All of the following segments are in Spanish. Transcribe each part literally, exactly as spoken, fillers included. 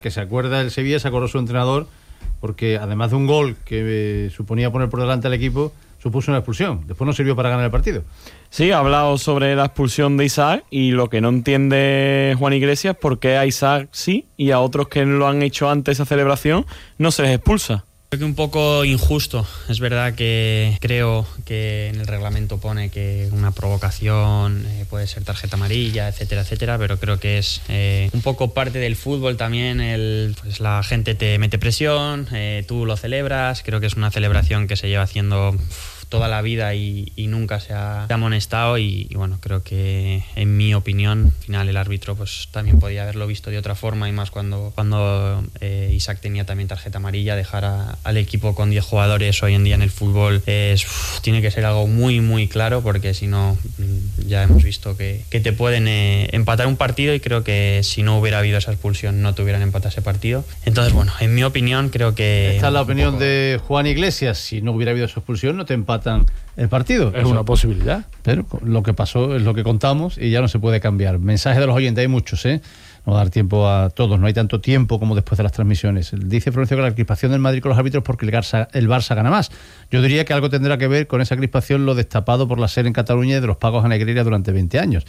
que se acuerda el Sevilla, se acordó su entrenador, porque además de un gol que eh, suponía poner por delante al equipo, supuso una expulsión. Después no sirvió para ganar el partido. Sí, ha hablado sobre la expulsión de Isaac, y lo que no entiende Juan Iglesias, por qué a Isaac sí y a otros que lo han hecho antes esa celebración no se les expulsa. Creo que un poco injusto. Es verdad que creo que en el reglamento pone que una provocación eh, puede ser tarjeta amarilla, etcétera, etcétera, pero creo que es eh, un poco parte del fútbol también. El, pues la gente te mete presión, eh, tú lo celebras. Creo que es una celebración que se lleva haciendo uf, toda la vida y, y nunca se ha, se ha amonestado y, y bueno, creo que en mi opinión, al final el árbitro pues también podía haberlo visto de otra forma, y más cuando, cuando eh, Isaac tenía también tarjeta amarilla. Dejar a, al equipo con diez jugadores hoy en día en el fútbol es, uf, tiene que ser algo muy muy claro, porque si no ya hemos visto que, que te pueden eh, empatar un partido, y creo que si no hubiera habido esa expulsión no te hubieran empatado ese partido. Entonces bueno, en mi opinión creo que... Esta es la opinión poco... de Juan Iglesias. Si no hubiera habido esa expulsión no te empatan el partido. Es una posibilidad. Pero lo que pasó es lo que contamos y ya no se puede cambiar. Mensajes de los oyentes, hay muchos, ¿eh? No va a dar tiempo a todos, no hay tanto tiempo como después de las transmisiones. Dice Florencio que la crispación del Madrid con los árbitros porque el Barça, el Barça gana más. Yo diría que algo tendrá que ver con esa crispación lo destapado por la SER en Cataluña y de los pagos a Negreira durante veinte años.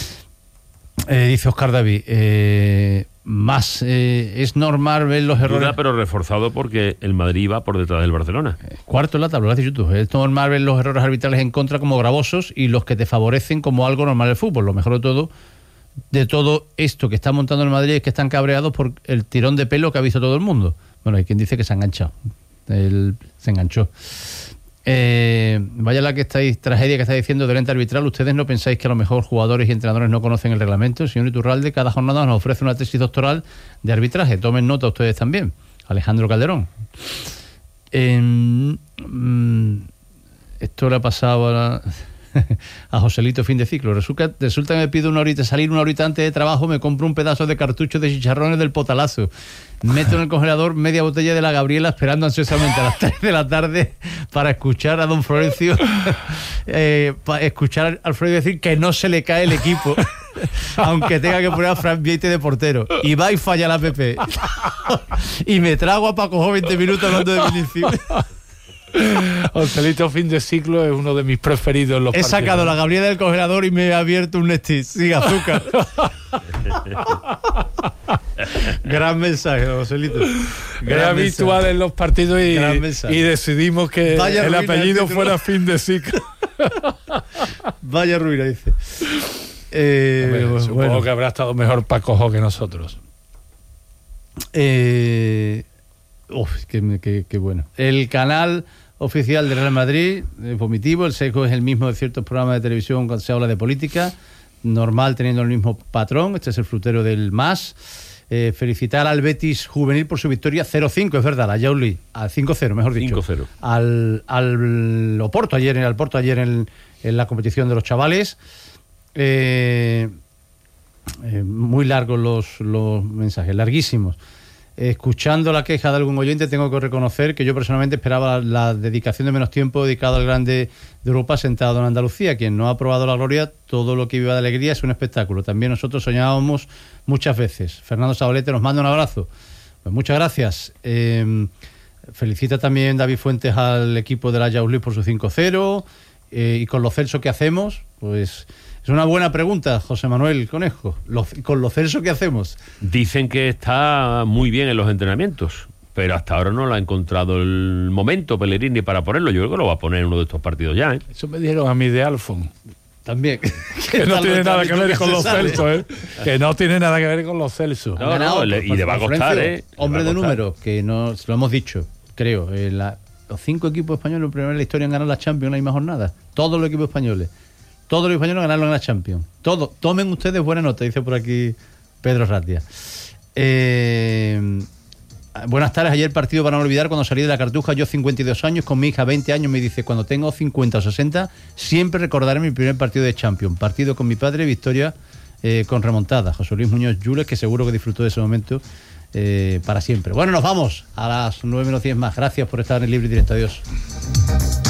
Eh, dice Oscar David, eh, más eh, es normal ver los errores. Duda, pero reforzado porque el Madrid va por detrás del Barcelona. Eh, cuarto en la tabla, lo has dicho tú. Es normal ver los errores arbitrales en contra como gravosos y los que te favorecen como algo normal del fútbol. Lo mejor de todo, de todo esto que está montando el Madrid es que están cabreados por el tirón de pelo que ha visto todo el mundo. Bueno, hay quien dice que se ha enganchado. Él se enganchó. Eh, vaya la que estáis, tragedia que está diciendo del ente arbitral. ¿Ustedes no pensáis que a lo mejor jugadores y entrenadores no conocen el reglamento? El señor Iturralde cada jornada nos ofrece una tesis doctoral de arbitraje. Tomen nota ustedes también. Alejandro Calderón. Eh, mm, esto le ha pasado a, la, a Joselito fin de ciclo. Resulta, resulta que me pido una horita, salir una horita antes de trabajo, me compro un pedazo de cartucho de chicharrones del Potalazo. Meto en el congelador media botella de la Gabriela esperando ansiosamente a las tres de la tarde para escuchar a don Florencio eh, para escuchar a Alfredo decir que no se le cae el equipo aunque tenga que poner a Fran Vieite de portero, y va y falla la P P y me trago a Paco Jo veinte minutos hablando de Vinicius. Joselito fin de ciclo es uno de mis preferidos en los he partidos. Sacado la Gabriela del congelador y me he abierto un Nestis sin azúcar. Gran mensaje, Joselito. Es habitual en los partidos y, y decidimos que Vaya el ruina, apellido el fuera fin de ciclo. Vaya ruina, dice. Eh, Hombre, supongo bueno. que habrá estado mejor Paco Jo que nosotros. Eh... Uf, qué, qué, qué bueno. El canal oficial del Real Madrid es vomitivo. El sesgo es el mismo de ciertos programas de televisión cuando se habla de política. Normal teniendo el mismo patrón. Este es el frutero del más. Eh, felicitar al Betis juvenil por su victoria cero cinco, es verdad, a Yauli, al cinco cero, mejor dicho. cinco cero. Al, al Oporto ayer, al Porto ayer en, en la competición de los chavales. Eh, eh, muy largos los, los mensajes, larguísimos. Escuchando la queja de algún oyente, tengo que reconocer que yo personalmente esperaba la dedicación de menos tiempo dedicado al grande de Europa sentado en Andalucía. Quien no ha probado la gloria, todo lo que viva de alegría es un espectáculo. También nosotros soñábamos muchas veces. Fernando Sabolete nos manda un abrazo. Pues muchas gracias. Eh, felicita también David Fuentes al equipo de la Yauli por su cinco cero. Eh, y con lo Celso que hacemos, pues... Es una buena pregunta, José Manuel Conejo. Lo, con lo Celso, ¿qué hacemos? Dicen que está muy bien en los entrenamientos, pero hasta ahora no lo ha encontrado el momento Pellegrini para ponerlo. Yo creo que lo va a poner en uno de estos partidos ya, ¿eh? Eso me dijeron a mí de Alfon. También. Que no tiene nada que ver con los Celso, ¿eh? Que no tiene nada que ver con los Celso. No, no, no, le, y le va a costar, ¿eh? Hombre de número, que no, lo hemos dicho, creo. Eh, la, los cinco equipos españoles, primero en la historia, han ganado la Champions en la misma jornada. Todos los equipos españoles. Todos los españoles ganaron en la Champions. Todo. Tomen ustedes buena nota, dice por aquí Pedro Ratia. Eh, buenas tardes. Ayer partido para no olvidar cuando salí de la Cartuja, yo cincuenta y dos años, con mi hija veinte años, me dice, cuando tengo cincuenta o sesenta, siempre recordaré mi primer partido de Champions. Partido con mi padre, victoria eh, con remontada. José Luis Muñoz Yules, que seguro que disfrutó de ese momento eh, para siempre. Bueno, nos vamos a las nueve menos diez más. Gracias por estar en Libre y Directo. Adiós.